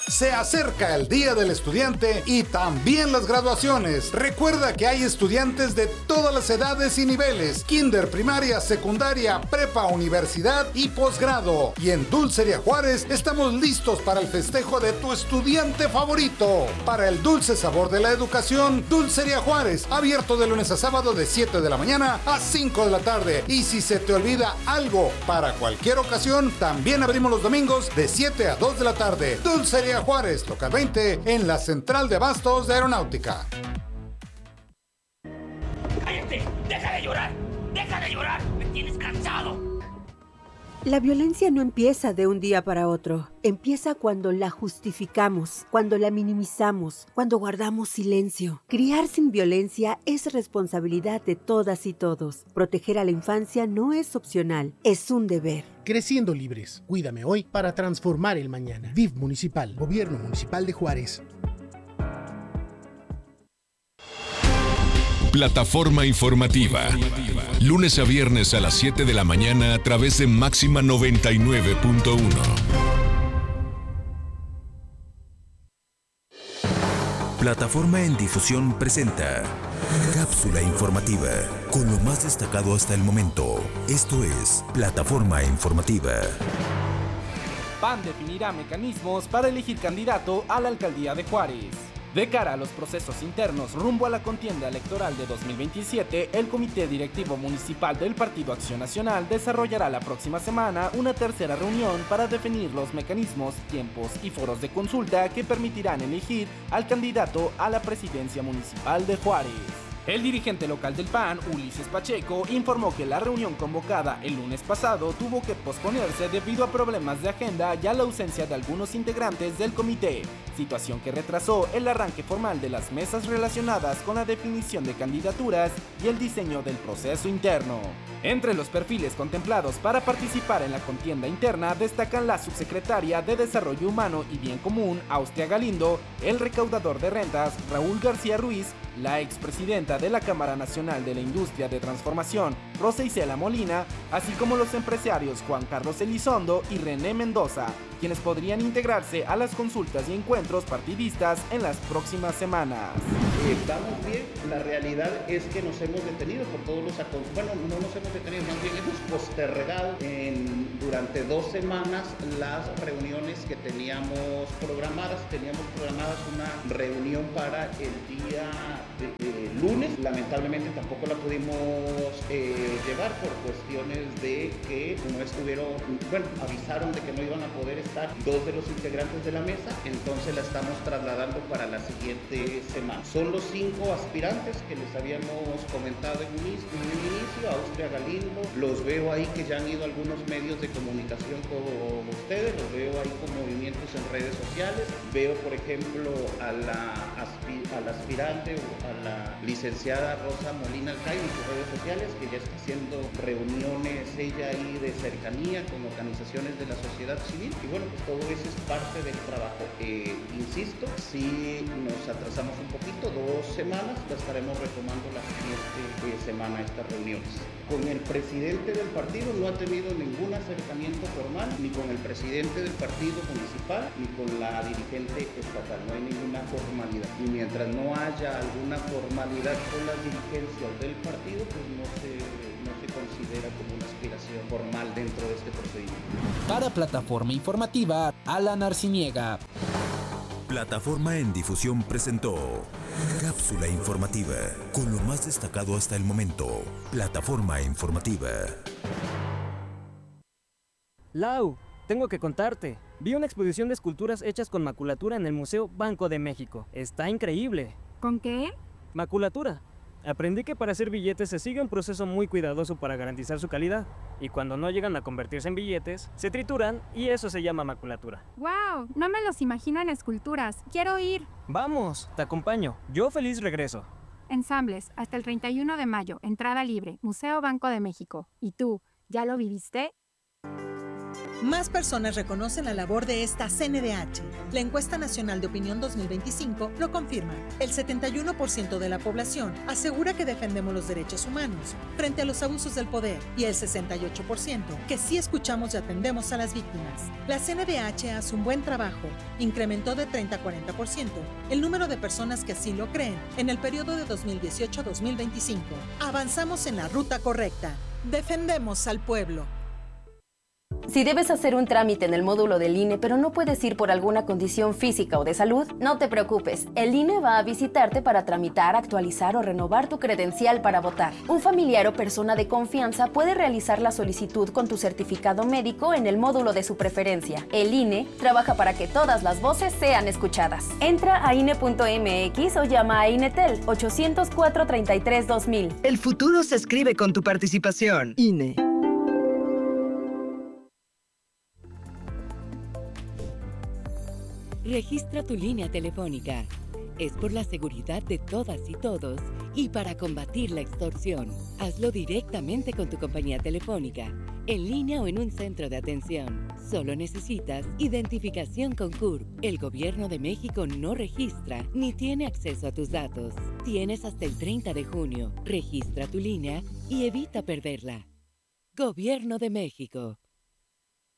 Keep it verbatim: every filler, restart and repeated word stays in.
Se acerca el Día del Estudiante y también las graduaciones. Recuerda que hay estudiantes de todas las edades y niveles: kinder, primaria, secundaria, prepa, universidad y posgrado. Y en Dulcería Juárez estamos listos para el festejo de tu estudiante favorito. Para el dulce sabor de la educación, Dulcería Juárez, abierto de lunes a sábado de siete de la mañana a cinco de la tarde. Y si se te olvida algo para cualquier ocasión, también abrimos los domingos de siete a dos de la tarde. Dulcería Juárez, local veinte, en la Central de Abastos de Aeronáutica. ¡Cállate! ¡Deja de llorar! ¡Deja de llorar! ¡Me tienes cansado! La violencia no empieza de un día para otro. Empieza cuando la justificamos, cuando la minimizamos, cuando guardamos silencio. Criar sin violencia es responsabilidad de todas y todos. Proteger a la infancia no es opcional, es un deber. Creciendo libres. Cuídame hoy para transformar el mañana. V I V Municipal. Gobierno Municipal de Juárez. Plataforma informativa. Lunes a viernes a las siete de la mañana a través de Máxima noventa y nueve punto uno. Plataforma en Difusión presenta Cápsula informativa, con lo más destacado hasta el momento. Esto es Plataforma informativa. P A N definirá mecanismos para elegir candidato a la alcaldía de Juárez. De cara a los procesos internos rumbo a la contienda electoral de dos mil veintisiete, el Comité Directivo Municipal del Partido Acción Nacional desarrollará la próxima semana una tercera reunión para definir los mecanismos, tiempos y foros de consulta que permitirán elegir al candidato a la presidencia municipal de Juárez. El dirigente local del P A N, Ulises Pacheco, informó que la reunión convocada el lunes pasado tuvo que posponerse debido a problemas de agenda y a la ausencia de algunos integrantes del comité, situación que retrasó el arranque formal de las mesas relacionadas con la definición de candidaturas y el diseño del proceso interno. Entre los perfiles contemplados para participar en la contienda interna destacan la subsecretaria de Desarrollo Humano y Bien Común, Austria Galindo, el recaudador de rentas, Raúl García Ruiz, la expresidenta de la Cámara Nacional de la Industria de Transformación, Rosa Isela Molina, así como los empresarios Juan Carlos Elizondo y René Mendoza, quienes podrían integrarse a las consultas y encuentros partidistas en las próximas semanas. Eh, vamos bien, la realidad es que nos hemos detenido por todos los acontecimientos, bueno, no nos hemos detenido, más bien hemos postergado en, durante dos semanas las reuniones que teníamos programadas. Teníamos programadas una reunión para el día de, de lunes, lamentablemente tampoco la pudimos eh, llevar por cuestiones de que no estuvieron, bueno, avisaron de que no iban a poder estar dos de los integrantes de la mesa, entonces la estamos trasladando para la siguiente semana. Son los cinco aspirantes que les habíamos comentado en un inicio, en un inicio Austria Galindo, los veo ahí que ya han ido a algunos medios de comunicación con ustedes, los veo ahí con movimientos en redes sociales, veo por ejemplo a la, aspi, a la aspirante o a la licenciada Rosa Molina Alcaide en sus redes sociales, que ya está haciendo reuniones ella ahí de cercanía con organizaciones de la sociedad civil, y bueno, pues todo eso es parte del trabajo. Eh, insisto, si nos atrasamos un poquito, dos semanas, la estaremos retomando la siguiente eh, semana estas reuniones. Con el presidente del partido no ha tenido ningún acercamiento formal, ni con el presidente del partido municipal, ni con la dirigente estatal, no hay ninguna formalidad. Y mientras no haya alguna formalidad con las dirigencias del partido, pues no se, no se considera como una aspiración formal dentro de este procedimiento. Para Plataforma Informativa, Alan Arciniega. Plataforma en Difusión presentó Cápsula informativa, con lo más destacado hasta el momento. Plataforma informativa. Lau, tengo que contarte. Vi una exposición de esculturas hechas con maculatura en el Museo Banco de México. Está increíble. ¿Con qué? Maculatura. Aprendí que para hacer billetes se sigue un proceso muy cuidadoso para garantizar su calidad, y cuando no llegan a convertirse en billetes, se trituran y eso se llama maculatura. ¡Wow! No me los imagino en esculturas. ¡Quiero ir! ¡Vamos! Te acompaño. Yo feliz regreso. Ensambles, hasta el treinta y uno de mayo, entrada libre, Museo Banco de México. ¿Y tú, ya lo viviste? Más personas reconocen la labor de esta C N D H. La encuesta nacional de opinión dos mil veinticinco lo confirma. El setenta y uno por ciento de la población asegura que defendemos los derechos humanos frente a los abusos del poder y el sesenta y ocho por ciento que sí escuchamos y atendemos a las víctimas. La C N D H hace un buen trabajo. Incrementó de treinta a cuarenta por ciento el número de personas que así lo creen en el periodo de dos mil dieciocho a dos mil veinticinco. Avanzamos en la ruta correcta. Defendemos al pueblo. Si debes hacer un trámite en el módulo del I N E, pero no puedes ir por alguna condición física o de salud, no te preocupes. El I N E va a visitarte para tramitar, actualizar o renovar tu credencial para votar. Un familiar o persona de confianza puede realizar la solicitud con tu certificado médico en el módulo de su preferencia. El I N E trabaja para que todas las voces sean escuchadas. Entra a I N E punto M X o llama a INETEL ochocientos cuatro treinta y tres dos mil. El futuro se escribe con tu participación. I N E. Registra tu línea telefónica. Es por la seguridad de todas y todos y para combatir la extorsión. Hazlo directamente con tu compañía telefónica, en línea o en un centro de atención. Solo necesitas identificación con C U R P. El Gobierno de México no registra ni tiene acceso a tus datos. Tienes hasta el treinta de junio. Registra tu línea y evita perderla. Gobierno de México.